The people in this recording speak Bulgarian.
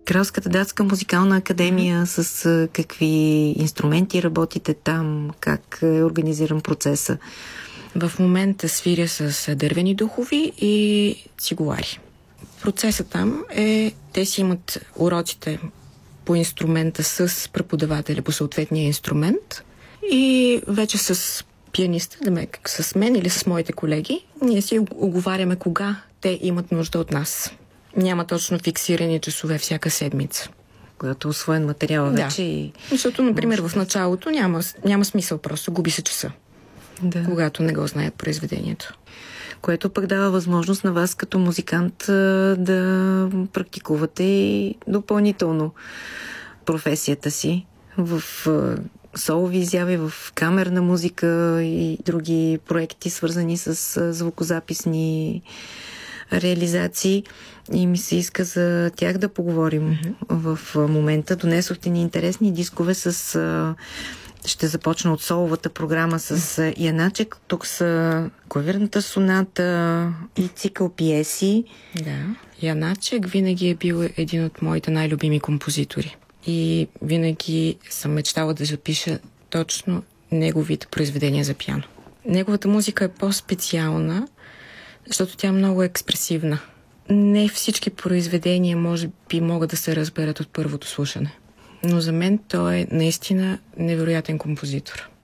Кралската датска музикална академия, с какви инструменти работите там, как е организиран процеса? В момента свиря с дървени духови и цигулари. Процесът там е, те си имат уроците по инструмента с преподавателя по съответния инструмент и вече с пианиста, с мен или с моите колеги, ние си оговаряме кога те имат нужда от нас. Няма точно фиксирани часове всяка седмица. Когато усвоен материал вече и... Защото, например, в началото няма смисъл, просто губи се часа. Да. Когато не го знаят произведението. Което пък дава възможност на вас като музикант да практикувате и допълнително професията си в солови изяви, в камерна музика и други проекти, свързани с звукозаписни реализации. И ми се иска за тях да поговорим в момента. Донесохте ни интересни дискове с... Ще започна от соловата програма с Яначек. Тук са клавирната соната и цикъл пиеси. Да. Яначек винаги е бил един от моите най-любими композитори. И винаги съм мечтала да запиша точно неговите произведения за пиано. Неговата музика е по-специална, защото тя е много експресивна. Не всички произведения може би могат да се разберат от първото слушане. Но за мен той е наистина невероятен композитор.